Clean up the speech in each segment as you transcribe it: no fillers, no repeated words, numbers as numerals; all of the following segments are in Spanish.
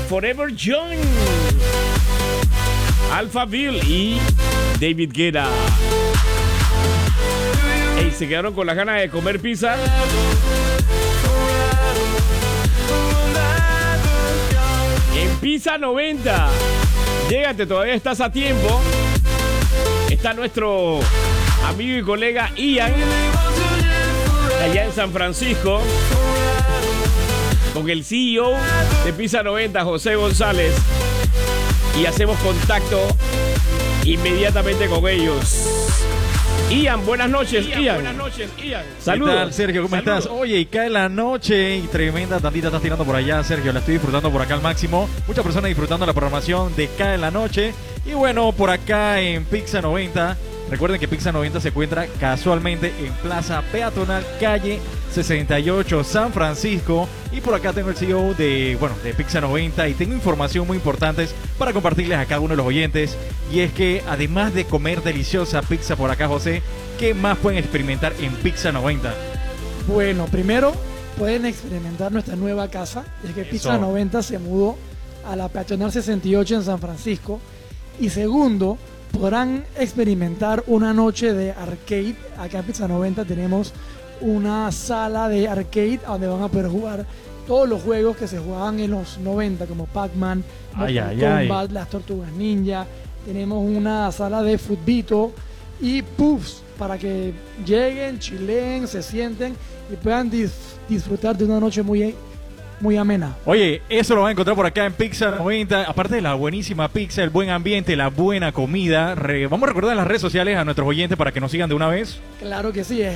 Forever Young, Alphaville y David Guetta. Ey, ¿se quedaron con las ganas de comer pizza? En Pizza 90. Llégate, todavía estás a tiempo. Está nuestro amigo y colega Ian, allá en San Francisco, con el CEO de Pizza 90, José González, y hacemos contacto inmediatamente con ellos. Ian, buenas noches, Ian. Buenas noches, Ian. Saludos. ¿Qué tal, Sergio? ¿Cómo estás? Oye, y cae la noche y tremenda tantita estás tirando por allá, Sergio. La estoy disfrutando por acá al máximo. Muchas personas disfrutando la programación de Cae la Noche. Y bueno, por acá en Pizza 90. Recuerden que Pizza 90 se encuentra casualmente en Plaza Peatonal, calle 68, San Francisco. Y por acá tengo el CEO de Pizza 90 y tengo información muy importante para compartirles a cada uno de los oyentes. Y es que además de comer deliciosa pizza por acá, José, ¿qué más pueden experimentar en Pizza 90? Bueno, primero pueden experimentar nuestra nueva casa. Es que Pizza 90 se mudó a la Peatonal 68 en San Francisco. Y segundo, podrán experimentar una noche de arcade. Acá en Pizza 90 tenemos una sala de arcade donde van a poder jugar todos los juegos que se jugaban en los 90, como Pac-Man, Mortal Kombat, las Tortugas Ninja. Tenemos una sala de futbito y puffs para que lleguen, chileen, se sienten y puedan disfrutar de una noche muy amena. Oye, eso lo van a encontrar por acá en Pizza 90. Aparte de la buenísima pizza, el buen ambiente, la buena comida. Vamos a recordar en las redes sociales a nuestros oyentes para que nos sigan de una vez. Claro que sí, es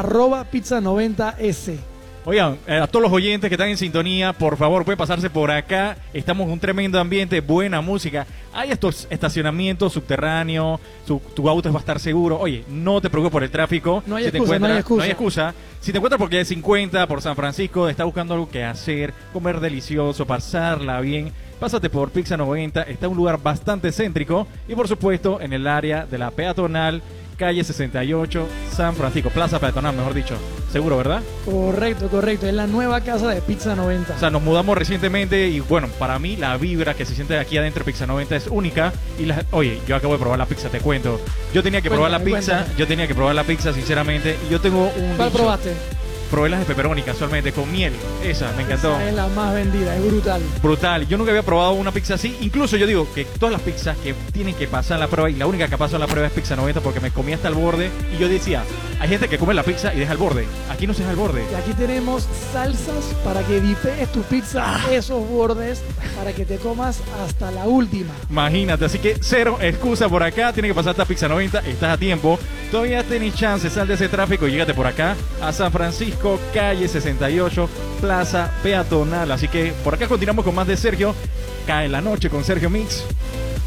@pizza90s. Oigan, a todos los oyentes que están en sintonía, por favor, pueden pasarse por acá. Estamos en un tremendo ambiente, buena música. Hay estos estacionamientos subterráneos, tu auto va a estar seguro. Oye, no te preocupes por el tráfico. No hay excusa. No hay excusa. Si te encuentras por calle 50, por San Francisco, estás buscando algo que hacer, comer delicioso, pasarla bien, pásate por Pizza 90. Está en un lugar bastante céntrico y, por supuesto, en el área de la Peatonal, calle 68, San Francisco, Plaza Peatonal, mejor dicho. Seguro, ¿verdad? Correcto. Es la nueva casa de Pizza 90. O sea, nos mudamos recientemente y bueno, para mí la vibra que se siente aquí adentro de Pizza 90 es única. Y oye, yo acabo de probar la pizza, te cuento. Yo tenía que probar la pizza, sinceramente. Y yo tengo un ¿Cuál probaste? Probé las de pepperoni casualmente, con miel. Esa, me encantó. Esa es la más vendida, es brutal. Brutal. Yo nunca había probado una pizza así. Incluso yo digo que todas las pizzas que tienen que pasar la prueba, y la única que pasó la prueba es Pizza 90 porque me comí hasta el borde. Y yo decía, hay gente que come la pizza y deja el borde. Aquí no se deja el borde. Y aquí tenemos salsas para que dipees tu pizza esos bordes, para que te comas hasta la última. Imagínate, así que cero excusa por acá. Tiene que pasar hasta Pizza 90, estás a tiempo. Todavía tenés chance, sal de ese tráfico y llégate por acá a San Francisco, calle 68, Plaza Peatonal. Así que por acá continuamos con más de Sergio. Cae la noche con Sergio Mix.